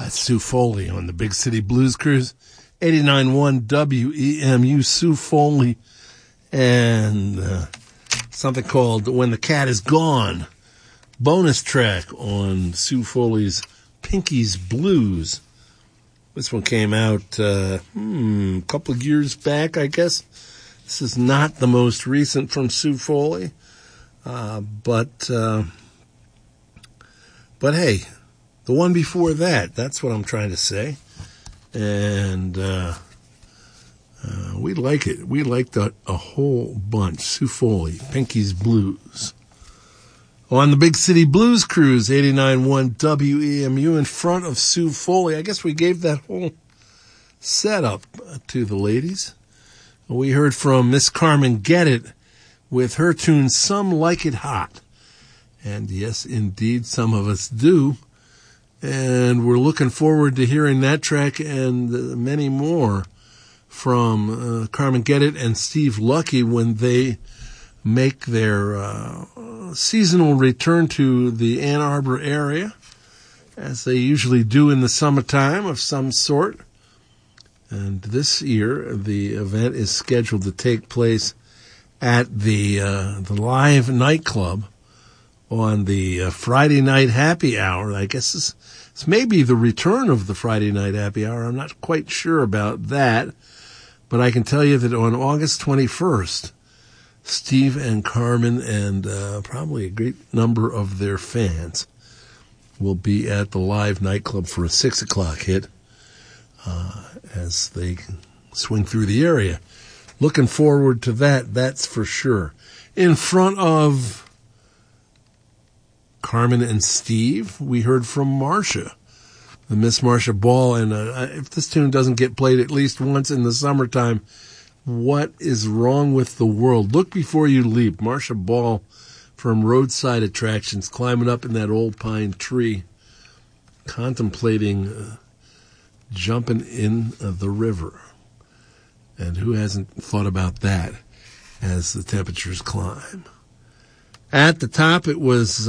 It's Sue Foley on the Big City Blues Cruise, 89.1 WEMU, Sue Foley, and something called When the Cat Is Gone, bonus track on Sue Foley's Pinky's Blues. This one came out a couple of years back, I guess. This is not the most recent from Sue Foley, but hey, the one before that, that's what I'm trying to say. And we like it. We liked a whole bunch. Sue Foley, Pinky's Blues. On the Big City Blues Cruise, 89.1 WEMU, in front of Sue Foley. I guess we gave that whole setup to the ladies. We heard from Miss Carmen Gedit with her tune, Some Like It Hot. And yes, indeed, some of us do. And we're looking forward to hearing that track and many more from Carmen Gedit and Steve Lucky when they make their seasonal return to the Ann Arbor area, as they usually do in the summertime of some sort. And this year, the event is scheduled to take place at the Live nightclub on the Friday night happy hour. I guess this may be the return of the Friday night happy hour. I'm not quite sure about that, but I can tell you that on August 21st, Steve and Carmen and probably a great number of their fans will be at the Live nightclub for a 6 o'clock hit as they swing through the area. Looking forward to that, that's for sure. In front of Carmen and Steve, we heard from Marcia, the Miss Marcia Ball, and if this tune doesn't get played at least once in the summertime, what is wrong with the world? Look Before You Leap, Marcia Ball from Roadside Attractions, climbing up in that old pine tree, contemplating jumping in the river. And who hasn't thought about that as the temperatures climb? At the top, it was...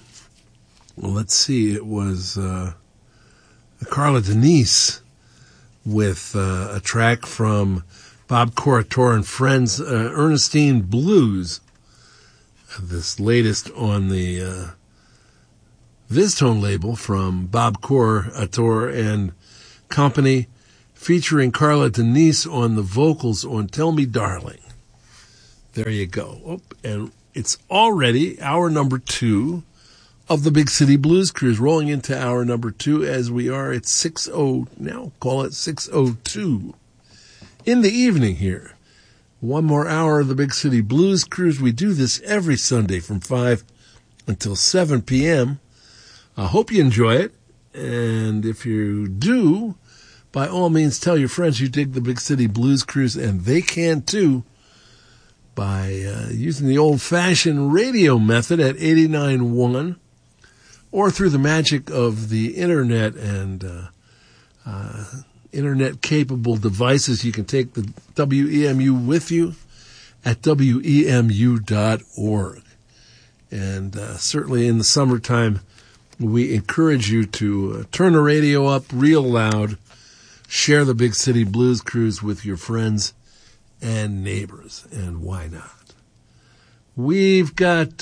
it was Carla Denise with a track from Bob Corritore and Friends, Ernestine Blues, this latest on the VizTone label from Bob Corritore and Company, featuring Carla Denise on the vocals on Tell Me Darling. There you go. Oh, and it's already hour number 2 of the Big City Blues Cruise, rolling into hour number 2 as we are at 6:02 now, call it 6:02 in the evening here. One more hour of the Big City Blues Cruise. We do this every Sunday from 5 until 7 p.m. I hope you enjoy it. And if you do, by all means, tell your friends you dig the Big City Blues Cruise, and they can too, by using the old-fashioned radio method at 89.1, or through the magic of the internet and internet-capable devices. You can take the WEMU with you at WEMU.org. And certainly in the summertime, we encourage you to turn the radio up real loud, share the Big City Blues Cruise with your friends and neighbors, and why not? We've got,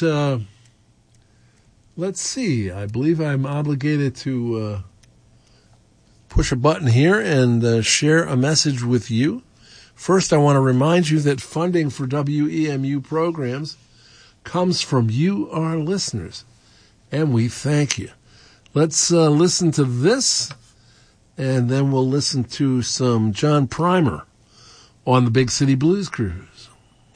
let's see, I believe I'm obligated to push a button here and share a message with you. First, I want to remind you that funding for WEMU programs comes from you, our listeners, and we thank you. Let's listen to this, and then we'll listen to some John Primer on the Big City Blues Cruise.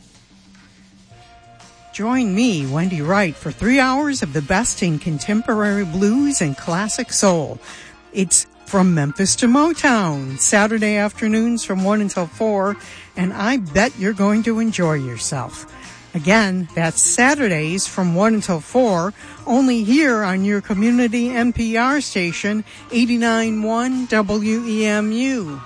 Join me, Wendy Wright, for 3 hours of the best in contemporary blues and classic soul. It's From Memphis to Motown, Saturday afternoons from 1 until 4, and I bet you're going to enjoy yourself. Again, that's Saturdays from 1 until 4, only here on your community NPR station, 89.1 WEMU.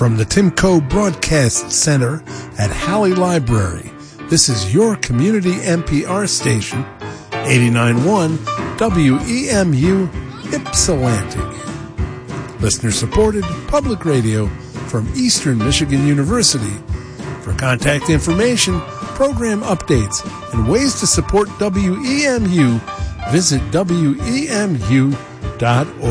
From the Timco Broadcast Center at Halley Library, this is your community NPR station, 89.1 WEMU Ypsilanti. Listener-supported public radio from Eastern Michigan University. For contact information, program updates, and ways to support WEMU, visit WEMU.org.